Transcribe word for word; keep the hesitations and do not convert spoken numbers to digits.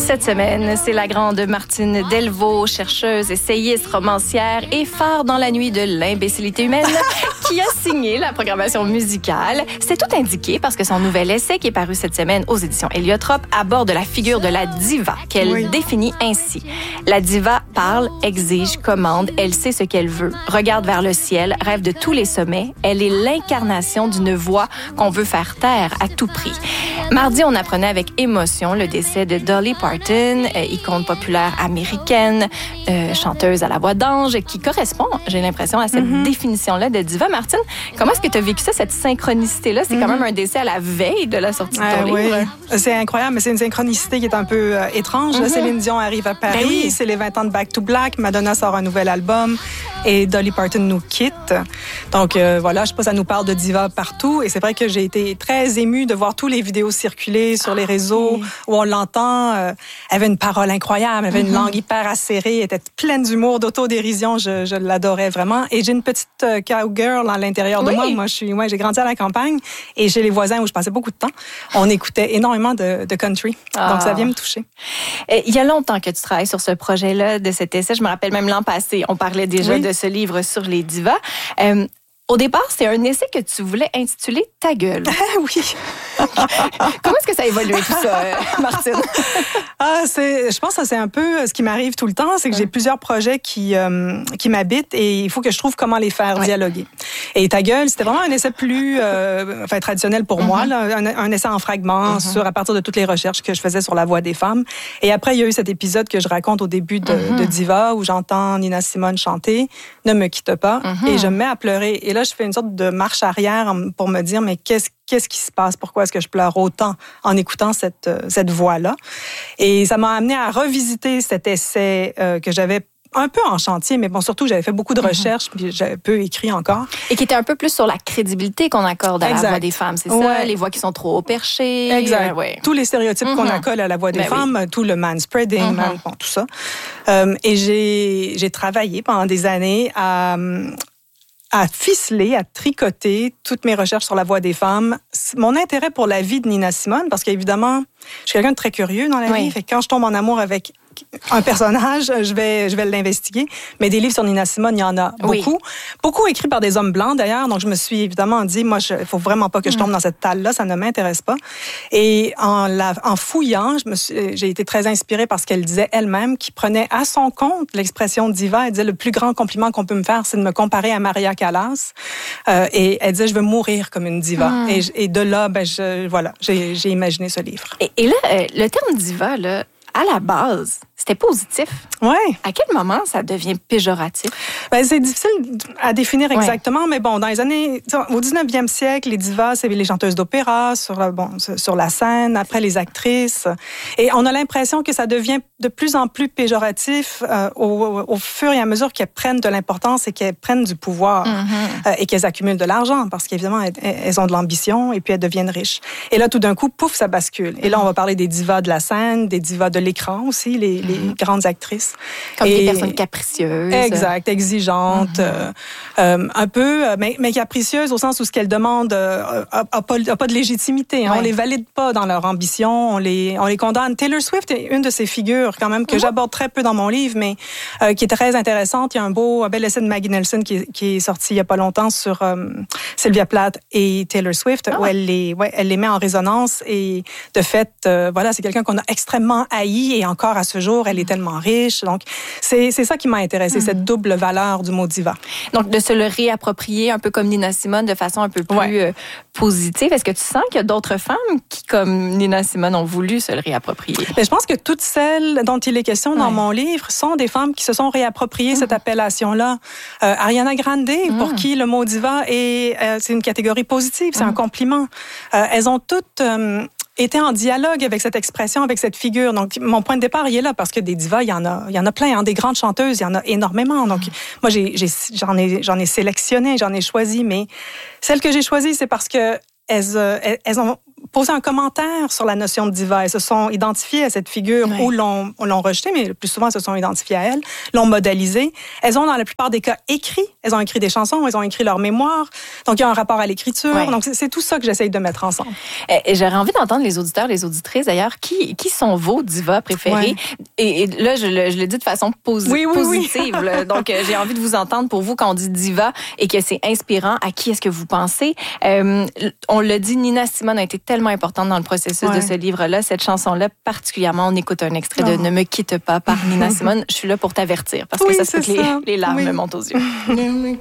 Cette semaine, c'est la grande Martine Delvaux, chercheuse, essayiste, romancière et phare dans la nuit de l'imbécilité humaine, qui a signé la programmation musicale. C'est tout indiqué parce que son nouvel essai, qui est paru cette semaine aux éditions Héliotrope, aborde la figure de la diva, qu'elle oui. définit ainsi. La diva parle, exige, commande, elle sait ce qu'elle veut, regarde vers le ciel, rêve de tous les sommets. Elle est l'incarnation d'une voix qu'on veut faire taire à tout prix. Mardi, on apprenait avec émotion le décès de Dolly Parton, euh, icône populaire américaine, euh, chanteuse à la voix d'ange, qui correspond, j'ai l'impression, à cette mm-hmm. définition-là de diva. Martine, comment est-ce que tu as vécu ça, cette synchronicité-là? C'est mm-hmm. quand même un décès à la veille de la sortie euh, de ton oui. livre. C'est incroyable, mais c'est une synchronicité qui est un peu euh, étrange. Mm-hmm. Céline Dion arrive à Paris, ben oui. c'est les vingt ans de Back to Black, Madonna sort un nouvel album et Dolly Parton nous quitte. Donc euh, voilà, je sais pas, ça nous parle de diva partout. Et c'est vrai que j'ai été très émue de voir tous les vidéos circuler sur les réseaux oui. où on l'entend. Euh, elle avait une parole incroyable, elle avait mm-hmm. une langue hyper acérée, elle était pleine d'humour, d'autodérision. Je, je l'adorais vraiment. Et j'ai une petite euh, cowgirl à l'intérieur oui. de moi. Moi, je suis, ouais, j'ai grandi à la campagne et chez les voisins où je passais beaucoup de temps, on écoutait énormément de, de country. Ah. Donc ça vient me toucher. Et il y a longtemps que tu travailles sur ce projet-là, de cet essai. Je me rappelle même l'an passé, on parlait déjà oui. de ce livre sur les divas. Euh, Au départ, c'est un essai que tu voulais intituler « Ta gueule ». Ah oui! Comment est-ce que ça a évolué tout ça, euh, Martine? Ah, c'est, je pense que c'est un peu ce qui m'arrive tout le temps, c'est que ouais. j'ai plusieurs projets qui, euh, qui m'habitent et il faut que je trouve comment les faire ouais. dialoguer. Et « Ta gueule », c'était vraiment un essai plus euh, enfin, traditionnel pour mm-hmm. moi, là, un, un essai en fragments mm-hmm. sur, à partir de toutes les recherches que je faisais sur la voix des femmes. Et après, il y a eu cet épisode que je raconte au début de, mm-hmm. de Diva où j'entends Nina Simone chanter « Ne me quitte pas mm-hmm. » et je me mets à pleurer. Et là, je fais une sorte de marche arrière pour me dire, mais qu'est-ce, qu'est-ce qui se passe? Pourquoi est-ce que je pleure autant en écoutant cette, cette voix-là? Et ça m'a amené à revisiter cet essai euh, que j'avais un peu en chantier, mais bon, surtout, j'avais fait beaucoup de recherches, puis j'avais peu écrit encore. Et qui était un peu plus sur la crédibilité qu'on accorde à exact. La voix des femmes, c'est ouais. ça? Les voix qui sont trop haut perchées. Exact. Euh, ouais. Tous les stéréotypes mm-hmm. qu'on accole à la voix des ben femmes, oui. tout le manspreading, mm-hmm. man, bon, tout ça. Euh, et j'ai, j'ai travaillé pendant des années à... à ficeler, à tricoter toutes mes recherches sur la voix des femmes. Mon intérêt pour la vie de Nina Simone, parce qu'évidemment, je suis quelqu'un de très curieux dans la oui. vie, fait que quand je tombe en amour avec un personnage, je vais, je vais l'investiguer. Mais des livres sur Nina Simone, il y en a oui. beaucoup. Beaucoup écrits par des hommes blancs, d'ailleurs. Donc, je me suis évidemment dit, moi, il ne faut vraiment pas que je tombe dans cette talle-là. Ça ne m'intéresse pas. Et en, la, en fouillant, je me suis, j'ai été très inspirée par ce qu'elle disait elle-même, qui prenait à son compte l'expression diva. Elle disait, le plus grand compliment qu'on peut me faire, c'est de me comparer à Maria Callas. Euh, et elle disait, je veux mourir comme une diva. Mm. Et, et de là, ben, je, voilà, j'ai, j'ai imaginé ce livre. Et, et là, euh, le terme diva, là, à la base, c'était positif. Oui. À quel moment ça devient péjoratif? Ben, c'est difficile à définir exactement, ouais. mais bon, dans les années... Au dix-neuvième siècle, les divas, c'est les chanteuses d'opéra sur la, bon, sur la scène, après les actrices. Et on a l'impression que ça devient de plus en plus péjoratif euh, au, au fur et à mesure qu'elles prennent de l'importance et qu'elles prennent du pouvoir mm-hmm. euh, et qu'elles accumulent de l'argent, parce qu'évidemment, elles, elles ont de l'ambition et puis elles deviennent riches. Et là, tout d'un coup, pouf, ça bascule. Et là, on va parler des divas de la scène, des divas de l'écran aussi, les, les mm-hmm. grandes actrices. Comme et, des personnes capricieuses. Exact, exigeantes, mm-hmm. euh, euh, un peu, mais, mais capricieuses au sens où ce qu'elles demandent euh, a, a, pas, a pas de légitimité. Hein. Ouais. On les valide pas dans leur ambition, on les, on les condamne. Taylor Swift est une de ces figures quand même que mm-hmm. j'aborde très peu dans mon livre, mais euh, qui est très intéressante. Il y a un beau, un bel essai de Maggie Nelson qui, qui est sorti il y a pas longtemps sur euh, Sylvia Plath et Taylor Swift, ah. où elle les, ouais, elle les met en résonance et de fait, euh, voilà, c'est quelqu'un qu'on a extrêmement haï et encore à ce jour, elle est tellement riche. Donc, c'est, c'est ça qui m'a intéressée, mm-hmm. cette double valeur du mot diva. Donc, de se le réapproprier un peu comme Nina Simone de façon un peu plus ouais. euh, positive. Est-ce que tu sens qu'il y a d'autres femmes qui, comme Nina Simone, ont voulu se le réapproprier? Mais je pense que toutes celles dont il est question dans ouais. mon livre sont des femmes qui se sont réappropriées mm-hmm. cette appellation-là. Euh, Ariana Grande, mm-hmm. pour qui le mot diva est, euh, c'est une catégorie positive, c'est mm-hmm. un compliment. Euh, elles ont toutes... Euh, était en dialogue avec cette expression, avec cette figure. Donc, mon point de départ, il est là parce que des divas, il y en a, il y en a plein. Hein, des grandes chanteuses, il y en a énormément. Donc, mmh. moi, j'ai, j'ai, j'en ai, j'en ai sélectionné, j'en ai choisi, mais celles que j'ai choisies, c'est parce que elles, elles ont posé un commentaire sur la notion de diva. Elles se sont identifiées à cette figure oui. ou l'ont, l'ont rejetée, mais le plus souvent, elles se sont identifiées à elle, l'ont modélisée. Elles ont, dans la plupart des cas, écrit. Elles ont écrit des chansons, elles ont écrit leur mémoire. Donc, il y a un rapport à l'écriture. Oui. Donc, c'est, c'est tout ça que j'essaye de mettre ensemble. Et, et j'aurais envie d'entendre les auditeurs, les auditrices, d'ailleurs, qui, qui sont vos divas préférées? Oui. Et, et là, je le, je le dis de façon posi- oui, oui, positive. Oui. Là. Donc, euh, j'ai envie de vous entendre pour vous quand on dit diva et que c'est inspirant. À qui est-ce que vous pensez? Euh, on l'a dit, Nina Simone a été tellement importante dans le processus ouais. de ce livre-là. Cette chanson-là, particulièrement, on écoute un extrait oh. de Ne me quitte pas par Nina Simone. Je suis là pour t'avertir parce oui, que ça se peut que les, les larmes oui. me montent aux yeux.